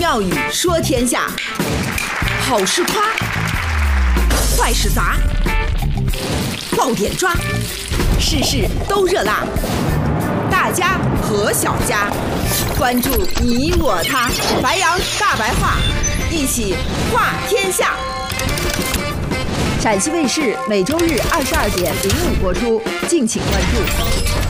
妙语说天下，好事夸，坏事砸，爆点抓，事事都热辣。大家和小家，关注你我他，白羊大白话，一起话天下。陕西卫视每周日22:05播出，敬请关注。